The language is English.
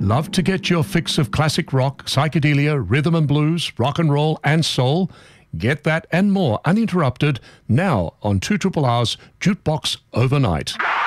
Love to get your fix of classic rock, psychedelia, rhythm and blues, rock and roll and soul? Get that and more uninterrupted now on 2 R's Jukebox Overnight.